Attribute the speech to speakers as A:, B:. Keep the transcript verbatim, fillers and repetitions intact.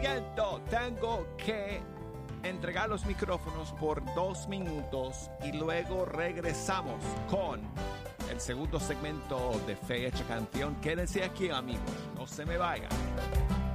A: Siento, tengo que entregar los micrófonos por dos minutos y luego regresamos con el segundo segmento de Fecha Canción. Quédense aquí, amigos, no se me vayan.